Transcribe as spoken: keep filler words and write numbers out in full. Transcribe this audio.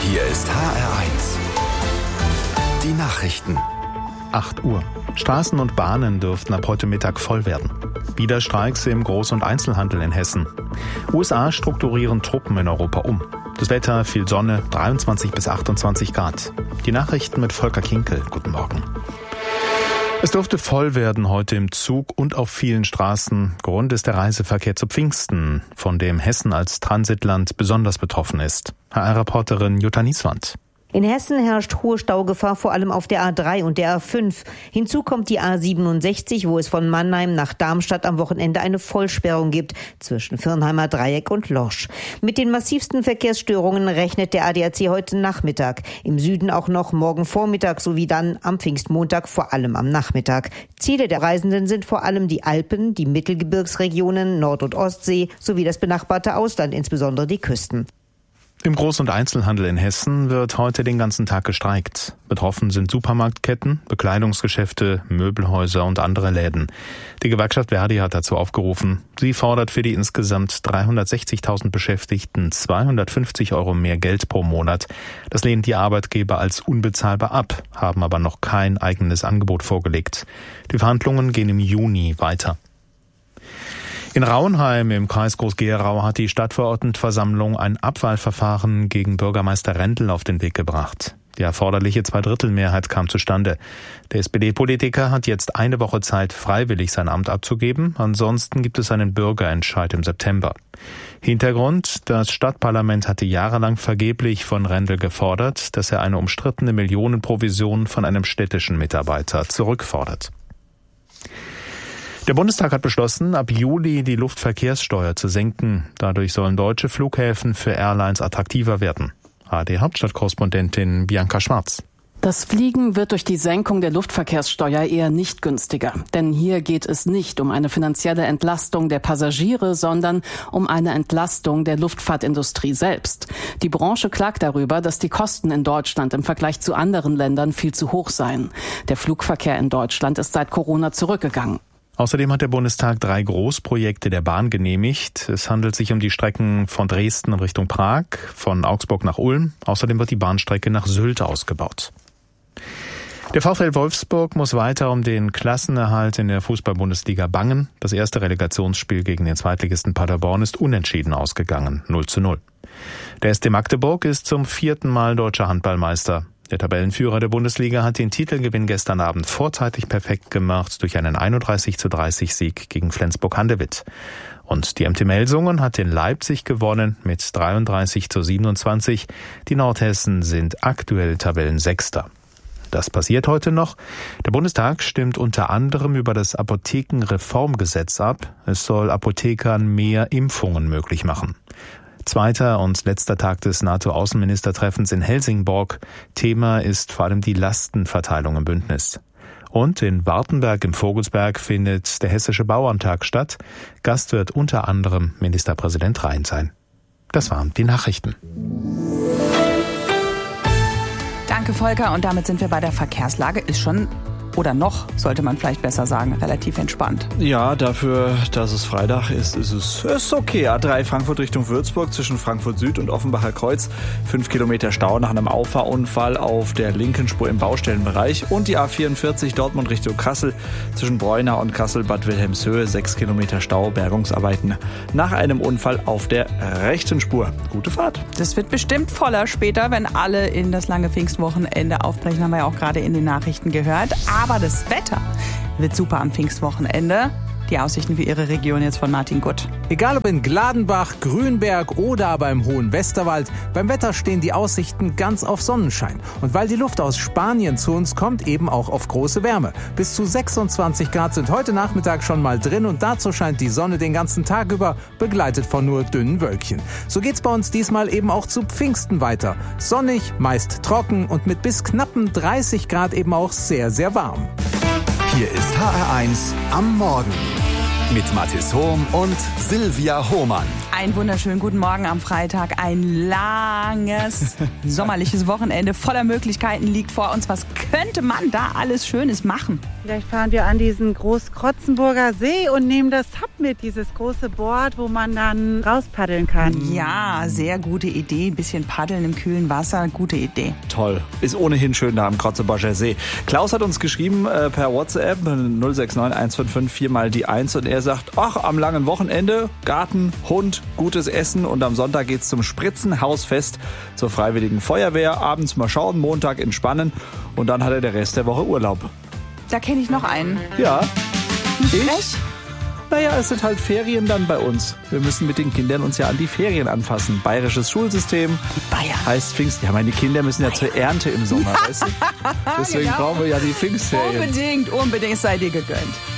Hier ist H R eins. Die Nachrichten. acht Uhr. Straßen und Bahnen dürften ab heute Mittag voll werden. Wieder Streiks im Groß- und Einzelhandel in Hessen. U S A strukturieren Truppen in Europa um. Das Wetter, viel Sonne, dreiundzwanzig bis achtundzwanzig Grad. Die Nachrichten mit Volker Kinkel. Guten Morgen. Es dürfte voll werden heute im Zug und auf vielen Straßen. Grund ist der Reiseverkehr zu Pfingsten, von dem Hessen als Transitland besonders betroffen ist. H R-Reporterin Jutta Nieswand. In Hessen herrscht hohe Staugefahr, vor allem auf der A drei und der A fünf. Hinzu kommt die A siebenundsechzig, wo es von Mannheim nach Darmstadt am Wochenende eine Vollsperrung gibt, zwischen Viernheimer Dreieck und Lorsch. Mit den massivsten Verkehrsstörungen rechnet der A D A C heute Nachmittag. Im Süden auch noch morgen Vormittag sowie dann am Pfingstmontag vor allem am Nachmittag. Ziele der Reisenden sind vor allem die Alpen, die Mittelgebirgsregionen, Nord- und Ostsee sowie das benachbarte Ausland, insbesondere die Küsten. Im Groß- und Einzelhandel in Hessen wird heute den ganzen Tag gestreikt. Betroffen sind Supermarktketten, Bekleidungsgeschäfte, Möbelhäuser und andere Läden. Die Gewerkschaft Verdi hat dazu aufgerufen. Sie fordert für die insgesamt dreihundertsechzigtausend Beschäftigten zweihundertfünfzig Euro mehr Geld pro Monat. Das lehnen die Arbeitgeber als unbezahlbar ab, haben aber noch kein eigenes Angebot vorgelegt. Die Verhandlungen gehen im Juni weiter. In Rauenheim im Kreis Groß-Gerau hat die Stadtverordnetenversammlung ein Abwahlverfahren gegen Bürgermeister Rendel auf den Weg gebracht. Die erforderliche Zweidrittelmehrheit kam zustande. Der S P D-Politiker hat jetzt eine Woche Zeit, freiwillig sein Amt abzugeben. Ansonsten gibt es einen Bürgerentscheid im September. Hintergrund: Das Stadtparlament hatte jahrelang vergeblich von Rendel gefordert, dass er eine umstrittene Millionenprovision von einem städtischen Mitarbeiter zurückfordert. Der Bundestag hat beschlossen, ab Juli die Luftverkehrssteuer zu senken. Dadurch sollen deutsche Flughäfen für Airlines attraktiver werden. A R D-Hauptstadtkorrespondentin Bianca Schwarz. Das Fliegen wird durch die Senkung der Luftverkehrssteuer eher nicht günstiger. Denn hier geht es nicht um eine finanzielle Entlastung der Passagiere, sondern um eine Entlastung der Luftfahrtindustrie selbst. Die Branche klagt darüber, dass die Kosten in Deutschland im Vergleich zu anderen Ländern viel zu hoch seien. Der Flugverkehr in Deutschland ist seit Corona zurückgegangen. Außerdem hat der Bundestag drei Großprojekte der Bahn genehmigt. Es handelt sich um die Strecken von Dresden in Richtung Prag, von Augsburg nach Ulm. Außerdem wird die Bahnstrecke nach Sylt ausgebaut. Der VfL Wolfsburg muss weiter um den Klassenerhalt in der Fußball-Bundesliga bangen. Das erste Relegationsspiel gegen den Zweitligisten Paderborn ist unentschieden ausgegangen, null zu null. Der S C Magdeburg ist zum vierten Mal deutscher Handballmeister. Der Tabellenführer der Bundesliga hat den Titelgewinn gestern Abend vorzeitig perfekt gemacht durch einen einunddreißig zu dreißig Sieg gegen Flensburg-Handewitt. Und die M T Melsungen hat in Leipzig gewonnen mit dreiunddreißig zu siebenundzwanzig. Die Nordhessen sind aktuell Tabellensechster. Das passiert heute noch. Der Bundestag stimmt unter anderem über das Apothekenreformgesetz ab. Es soll Apothekern mehr Impfungen möglich machen. Zweiter und letzter Tag des NATO-Außenministertreffens in Helsingborg. Thema ist vor allem die Lastenverteilung im Bündnis. Und in Wartenberg im Vogelsberg findet der Hessische Bauerntag statt. Gast wird unter anderem Ministerpräsident Rhein sein. Das waren die Nachrichten. Danke, Volker. Und damit sind wir bei der Verkehrslage. Ist schon... Oder noch, sollte man vielleicht besser sagen, relativ entspannt. Ja, dafür, dass es Freitag ist, ist es ist okay. A drei Frankfurt Richtung Würzburg zwischen Frankfurt Süd und Offenbacher Kreuz. Fünf Kilometer Stau nach einem Auffahrunfall auf der linken Spur im Baustellenbereich. Und die A vierundvierzig Dortmund Richtung Kassel zwischen Breunau und Kassel-Bad Wilhelmshöhe. Sechs Kilometer Stau, Bergungsarbeiten nach einem Unfall auf der rechten Spur. Gute Fahrt. Das wird bestimmt voller später, wenn alle in das lange Pfingstwochenende aufbrechen. Haben wir ja auch gerade in den Nachrichten gehört. Aber das Wetter wird super am Pfingstwochenende. Die Aussichten für Ihre Region jetzt von Martin Gutt. Egal ob in Gladenbach, Grünberg oder aber im Hohen Westerwald, beim Wetter stehen die Aussichten ganz auf Sonnenschein. Und weil die Luft aus Spanien zu uns kommt, eben auch auf große Wärme. Bis zu sechsundzwanzig Grad sind heute Nachmittag schon mal drin und dazu scheint die Sonne den ganzen Tag über, begleitet von nur dünnen Wölkchen. So geht's bei uns diesmal eben auch zu Pfingsten weiter. Sonnig, meist trocken und mit bis knappen dreißig Grad eben auch sehr, sehr warm. Hier ist H R eins am Morgen mit Mathis Hohm und Silvia Hohmann. Einen wunderschönen guten Morgen am Freitag. Ein langes, sommerliches Wochenende voller Möglichkeiten liegt vor uns. Was könnte man da alles Schönes machen? Vielleicht fahren wir an diesen Großkrotzenburger See und nehmen das Sub mit, dieses große Board, wo man dann rauspaddeln kann. Ja, sehr gute Idee. Ein bisschen paddeln im kühlen Wasser, gute Idee. Toll. Ist ohnehin schön da am Krotzeburger See. Klaus hat uns geschrieben äh, per WhatsApp null sechs neun eins fünf fünf vier mal die eins und er sagt, ach, am langen Wochenende, Garten, Hund, gutes Essen und am Sonntag geht's zum Spritzenhausfest zur Freiwilligen Feuerwehr. Abends mal schauen, Montag entspannen und dann hat er der Rest der Woche Urlaub. Da kenne ich noch einen. Ja. Ich? Naja, es sind halt Ferien dann bei uns. Wir müssen mit den Kindern uns ja an die Ferien anfassen. Bayerisches Schulsystem. Bayern. Heißt Pfingst. Ja, meine Kinder müssen ja Bayern. zur Ernte im Sommer, weißt du? Deswegen Genau. brauchen wir ja die Pfingstferien. Unbedingt, unbedingt sei dir gegönnt.